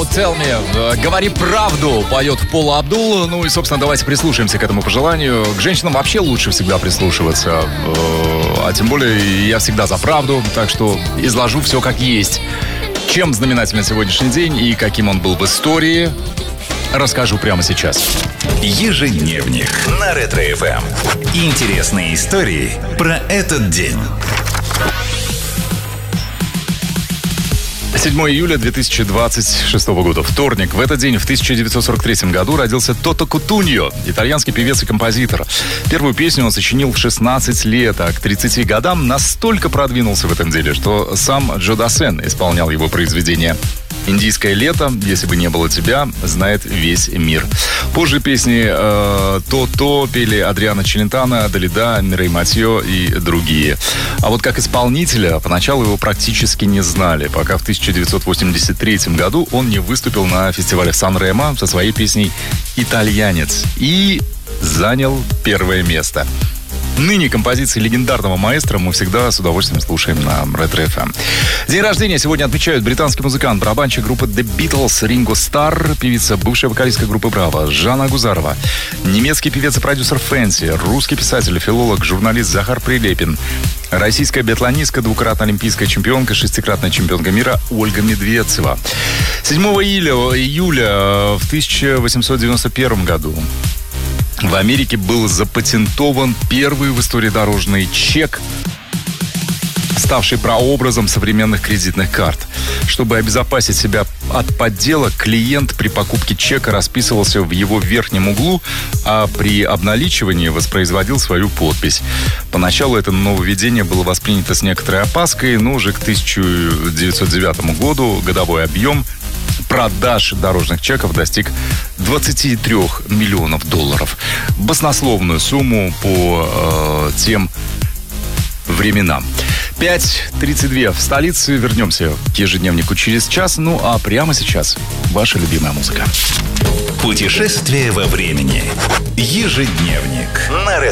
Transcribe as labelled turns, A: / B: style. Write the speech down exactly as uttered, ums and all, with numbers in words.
A: Now Tell Me. Говори правду, поет Пола Абдул. Ну и, собственно, давайте прислушаемся к этому пожеланию. К женщинам вообще лучше всегда прислушиваться. А тем более я всегда за правду, так что изложу все как есть. Чем знаменателен сегодняшний день и каким он был в истории, расскажу прямо сейчас.
B: Ежедневник на Ретро-эф эм. Интересные истории про этот день.
A: седьмого июля две тысячи двадцать шестого года, вторник. В этот день, в тысяча девятьсот сорок третьем году, родился Тото Кутуньо, итальянский певец и композитор. Первую песню он сочинил в шестнадцать лет, а к тридцати годам настолько продвинулся в этом деле, что сам Джо Дассен исполнял его произведение. «Индийское лето», «Если бы не было тебя», знает весь мир. Позже песни э, «То-то» пели Адриано Челентано, Далида, Мирей Матьё и другие. А вот как исполнителя поначалу его практически не знали, пока в тысяча девятьсот восемьдесят третьем году он не выступил на фестивале в Сан-Ремо со своей песней «Итальянец» и занял первое место. Ныне композиции легендарного маэстро мы всегда с удовольствием слушаем на Ретро-эф эм. День рождения сегодня отмечают британский музыкант, барабанщик группы The Beatles Ринго Старр, певица, бывшая вокалистка группы Браво Жанна Агузарова, немецкий певец и продюсер Фэнси, русский писатель, филолог, журналист Захар Прилепин, российская биатлонистка, двукратная олимпийская чемпионка, шестикратная чемпионка мира Ольга Медведцева. седьмого июля в тысяча восемьсот девяносто первом году в Америке был запатентован первый в истории дорожный чек, ставший прообразом современных кредитных карт. Чтобы обезопасить себя от подделок, клиент при покупке чека расписывался в его верхнем углу, а при обналичивании воспроизводил свою подпись. Поначалу это нововведение было воспринято с некоторой опаской, но уже к тысяча девятьсот девятому году годовой объем продаж дорожных чеков достиг двадцати трёх миллионов долларов. Баснословную сумму по э, тем временам. пять тридцать два в столице. Вернемся к ежедневнику через час. Ну а прямо сейчас ваша любимая музыка.
B: Путешествие во времени. Ежедневник на